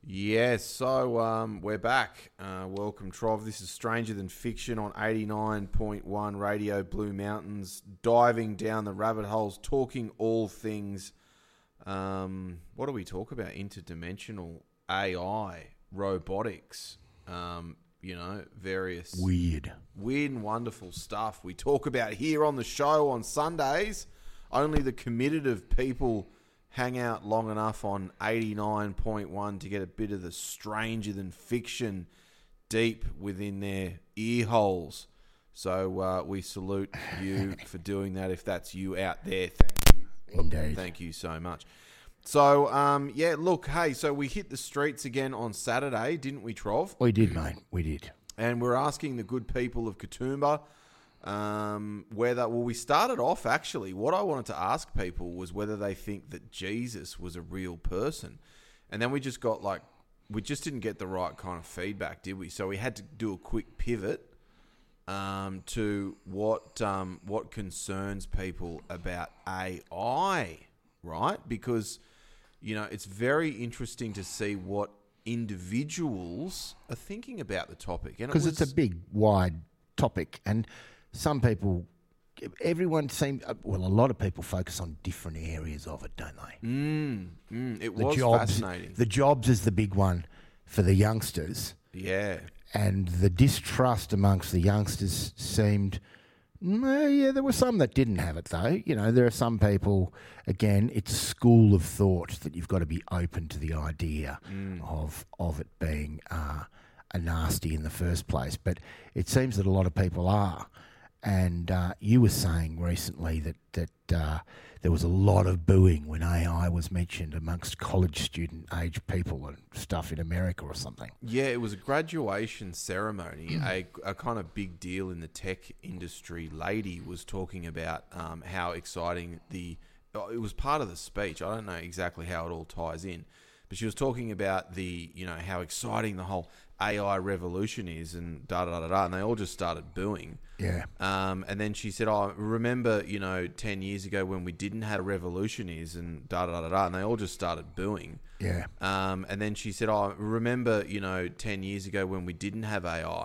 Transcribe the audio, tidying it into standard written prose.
Yes, so we're back. Welcome, Trov. This is Stranger Than Fiction on 89.1 Radio Blue Mountains, diving down the rabbit holes, talking all things. What do we talk about? Interdimensional AI, robotics, various Weird and wonderful stuff we talk about here on the show on Sundays. Only the committed of people hang out long enough on 89.1 to get a bit of the Stranger Than Fiction deep within their ear holes. So we salute you for doing that. If that's you out there, thank you. indeed. Thank you so much. So, so we hit the streets again on Saturday, didn't we, Trov? We did, mate. We did. And we're asking the good people of Katoomba we started off actually. What I wanted to ask people was whether they think that Jesus was a real person. And then we just didn't get the right kind of feedback, did we? So we had to do a quick pivot to what concerns people about AI, right? Because, it's very interesting to see what individuals are thinking about the topic. Because it's a big, wide topic, and some people, a lot of people focus on different areas of it, don't they? It was fascinating. The jobs is the big one for the youngsters. Yeah. And the distrust amongst the youngsters seemed... there were some that didn't have it, though. There are some people, again, it's a school of thought that you've got to be open to the idea of it being a nasty in the first place. But it seems that a lot of people are. And you were saying recently that there was a lot of booing when AI was mentioned amongst college student-age people and stuff in America or something. Yeah, it was a graduation ceremony, a kind of big deal in the tech industry. Lady was talking about how exciting it was part of the speech. I don't know exactly how it all ties in, but she was talking about how exciting the whole AI revolution is and and they all just started booing. Yeah. And then she said, remember, 10 years ago when we didn't have a revolution is and and they all just started booing. Yeah. And then she said, remember, 10 years ago when we didn't have AI